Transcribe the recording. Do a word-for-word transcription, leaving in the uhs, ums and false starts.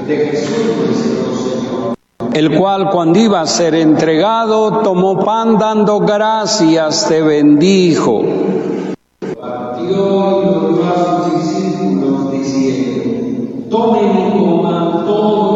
de Jesús nuestro Señor, el cual cuando iba a ser entregado, tomó pan dando gracias, te bendijo. partió y lo dio a sus discípulos diciendo: tomen y coman todos